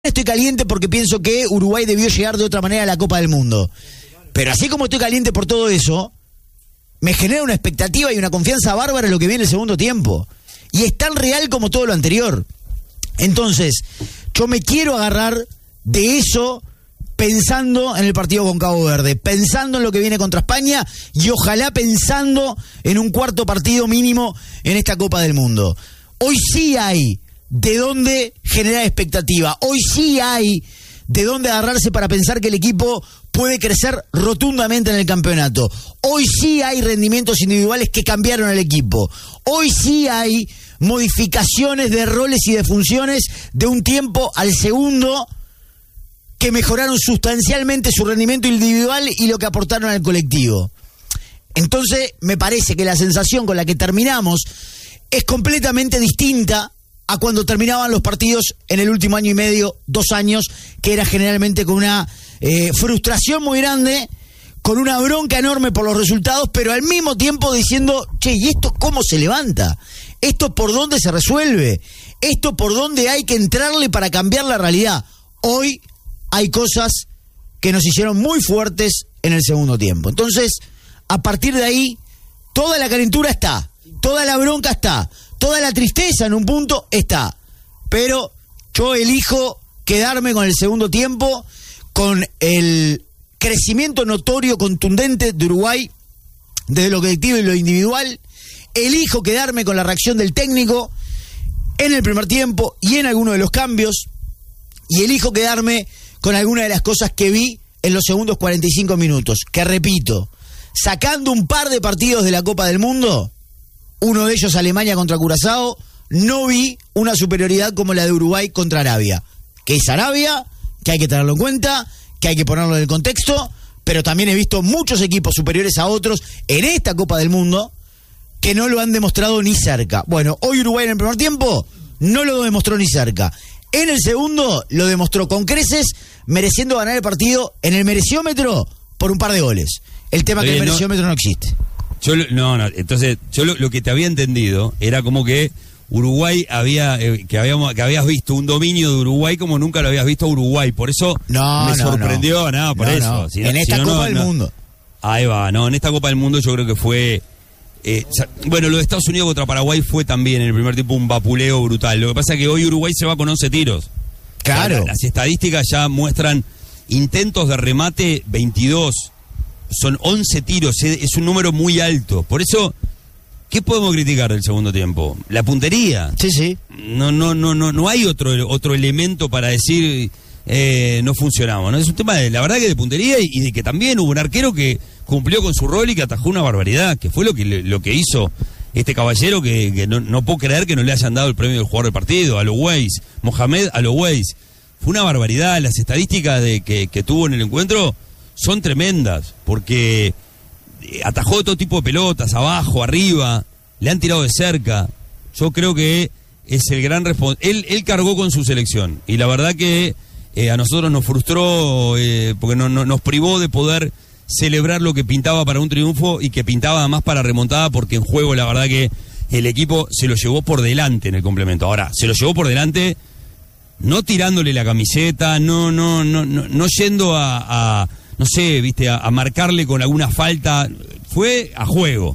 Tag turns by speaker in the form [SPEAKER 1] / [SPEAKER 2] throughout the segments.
[SPEAKER 1] estoy caliente porque pienso que Uruguay debió llegar de otra manera a la Copa del Mundo. Pero así como estoy caliente por todo eso, me genera una expectativa y una confianza bárbara en lo que viene el segundo tiempo. Y es tan real como todo lo anterior. Entonces, yo me quiero agarrar de eso pensando en el partido con Cabo Verde, pensando en lo que viene contra España y ojalá pensando en un cuarto partido mínimo en esta Copa del Mundo. Hoy sí hay de dónde generar expectativa. Hoy sí hay de dónde agarrarse para pensar que el equipo puede crecer rotundamente en el campeonato. Hoy sí hay rendimientos individuales que cambiaron al equipo. Hoy sí hay modificaciones de roles y de funciones de un tiempo al segundo que mejoraron sustancialmente su rendimiento individual y lo que aportaron al colectivo. Entonces, me parece que la sensación con la que terminamos es completamente distinta a cuando terminaban los partidos en el último año y medio, 2 años, que era generalmente con una frustración muy grande, con una bronca enorme por los resultados, pero al mismo tiempo diciendo, che, ¿y esto cómo se levanta? ¿Esto por dónde se resuelve? ¿Esto por dónde hay que entrarle para cambiar la realidad? Hoy hay cosas que nos hicieron muy fuertes en el segundo tiempo. Entonces, a partir de ahí, toda la calentura está, toda la bronca está, toda la tristeza en un punto está, pero yo elijo quedarme con el segundo tiempo, con el crecimiento notorio, contundente de Uruguay, desde lo colectivo y lo individual. Elijo quedarme con la reacción del técnico en el primer tiempo y en alguno de los cambios, y elijo quedarme con alguna de las cosas que vi en los segundos 45 minutos, que repito, sacando un par de partidos de la Copa del Mundo, uno de ellos Alemania contra Curazao, no vi una superioridad como la de Uruguay contra Arabia, que es Arabia, que hay que tenerlo en cuenta, que hay que ponerlo en el contexto, pero también he visto muchos equipos superiores a otros en esta Copa del Mundo que no lo han demostrado ni cerca. Bueno, hoy Uruguay en el primer tiempo no lo demostró ni cerca. En el segundo lo demostró con creces, mereciendo ganar el partido en el mereciómetro por un par de goles. El tema es que el mereciómetro no existe.
[SPEAKER 2] Entonces, yo lo que te había entendido era como que Uruguay que habías visto un dominio de Uruguay como nunca lo habías visto a Uruguay, por eso me sorprendió, por eso.
[SPEAKER 1] En esta Copa del Mundo.
[SPEAKER 2] Ahí va, en esta Copa del Mundo yo creo que fue... lo de Estados Unidos contra Paraguay fue también en el primer tiempo un vapuleo brutal. Lo que pasa es que hoy Uruguay se va con 11 tiros.
[SPEAKER 1] Claro.
[SPEAKER 2] O sea, las estadísticas ya muestran intentos de remate 22. Son 11 tiros, es un número muy alto. Por eso, ¿qué podemos criticar del segundo tiempo? La puntería.
[SPEAKER 1] Sí.
[SPEAKER 2] No hay otro elemento para decir no funcionamos, ¿no? Es un tema de, la verdad, que de puntería y de que también hubo un arquero que cumplió con su rol y que atajó una barbaridad, que fue lo que hizo este caballero que no puedo creer que no le hayan dado el premio del jugador del partido, a Louwais, Mohamed Louwais. Fue una barbaridad, las estadísticas que tuvo en el encuentro son tremendas, porque atajó de todo tipo de pelotas, abajo, arriba, le han tirado de cerca. Yo creo que es el gran responsable. Él cargó con su selección, y la verdad que a nosotros nos frustró, porque nos privó de poder celebrar lo que pintaba para un triunfo y que pintaba además para remontada, porque en juego la verdad que el equipo se lo llevó por delante en el complemento. Ahora, se lo llevó por delante no tirándole la camiseta, no yendo a no sé, a marcarle con alguna falta, fue a juego.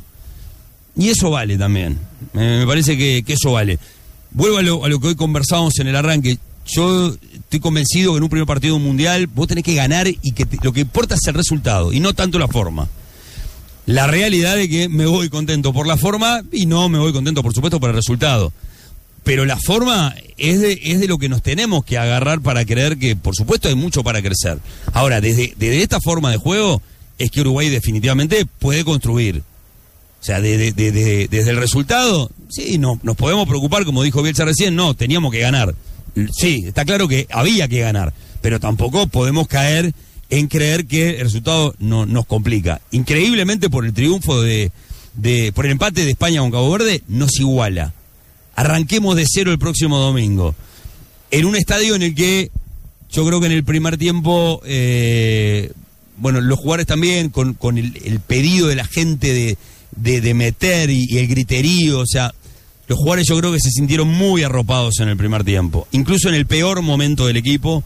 [SPEAKER 2] Y eso vale también. Me parece que eso vale. Vuelvo a lo que hoy conversábamos en el arranque. Yo estoy convencido que en un primer partido mundial vos tenés que ganar y que lo que importa es el resultado y no tanto la forma. La realidad es que me voy contento por la forma y no me voy contento, por supuesto, por el resultado. Pero la forma es de lo que nos tenemos que agarrar para creer que, por supuesto, hay mucho para crecer. Ahora, desde esta forma de juego es que Uruguay definitivamente puede construir. O sea, desde el resultado, sí, nos podemos preocupar, como dijo Bielsa recién, no, teníamos que ganar. Sí, está claro que había que ganar, pero tampoco podemos caer en creer que el resultado nos complica. Increíblemente, por el triunfo por el empate de España con Cabo Verde, nos iguala. Arranquemos de cero el próximo domingo, en un estadio en el que yo creo que en el primer tiempo, los jugadores también, con el pedido de la gente de meter y el griterío, o sea, los jugadores yo creo que se sintieron muy arropados en el primer tiempo. Incluso en el peor momento del equipo,